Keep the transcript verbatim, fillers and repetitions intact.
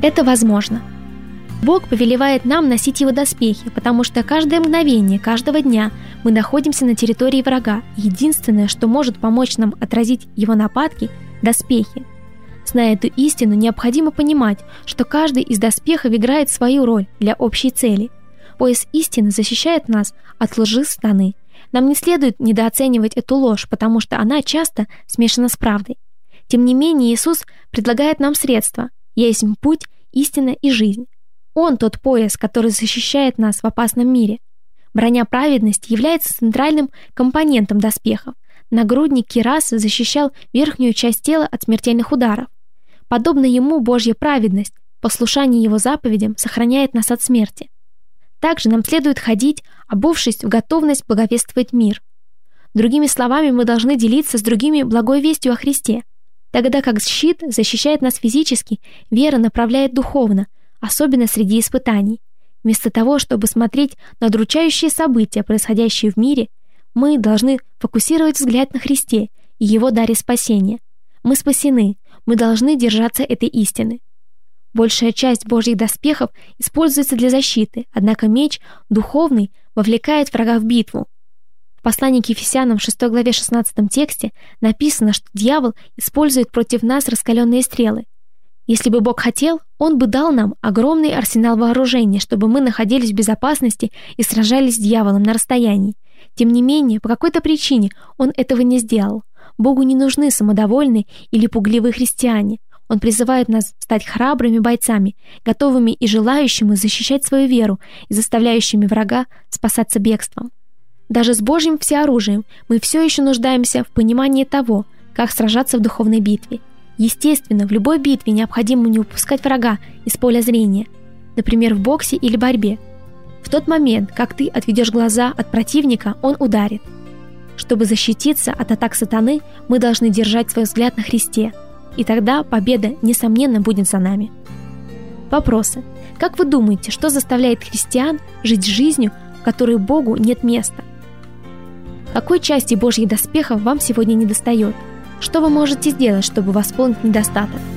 Это возможно. Бог повелевает нам носить Его доспехи, потому что каждое мгновение, каждого дня мы находимся на территории врага. Единственное, что может помочь нам отразить его нападки – доспехи. Зная эту истину, необходимо понимать, что каждый из доспехов играет свою роль для общей цели. Пояс истины защищает нас от лжи сатаны. Нам не следует недооценивать эту ложь, потому что она часто смешана с правдой. Тем не менее, Иисус предлагает нам средства. Есть путь, истина и жизнь. Он тот пояс, который защищает нас в опасном мире. Броня праведности является центральным компонентом доспехов. Нагрудник кирасы защищал верхнюю часть тела от смертельных ударов. Подобно ему Божья праведность, послушание Его заповедям сохраняет нас от смерти. Также нам следует ходить, обувшись в готовность благовествовать мир. Другими словами, мы должны делиться с другими благой вестью о Христе. Тогда как щит защищает нас физически, вера направляет духовно, особенно среди испытаний. Вместо того, чтобы смотреть на удручающие события, происходящие в мире, мы должны фокусировать взгляд на Христе и Его даре спасения. Мы спасены, мы должны держаться этой истины. Большая часть Божьих доспехов используется для защиты, однако меч, духовный, вовлекает врага в битву. В послании к Ефесянам в шестой главе шестнадцатом тексте написано, что дьявол использует против нас раскаленные стрелы. Если бы Бог хотел, Он бы дал нам огромный арсенал вооружения, чтобы мы находились в безопасности и сражались с дьяволом на расстоянии. Тем не менее, по какой-то причине Он этого не сделал. Богу не нужны самодовольные или пугливые христиане. Он призывает нас стать храбрыми бойцами, готовыми и желающими защищать свою веру и заставляющими врага спасаться бегством. Даже с Божьим всеоружием мы все еще нуждаемся в понимании того, как сражаться в духовной битве. Естественно, в любой битве необходимо не упускать врага из поля зрения, например, в боксе или борьбе. В тот момент, как ты отведешь глаза от противника, он ударит. Чтобы защититься от атак сатаны, мы должны держать свой взгляд на Христе, и тогда победа, несомненно, будет за нами. Вопросы. Как вы думаете, что заставляет христиан жить жизнью, в которой Богу нет места? Какой части Божьих доспехов вам сегодня недостает? Что вы можете сделать, чтобы восполнить недостаток?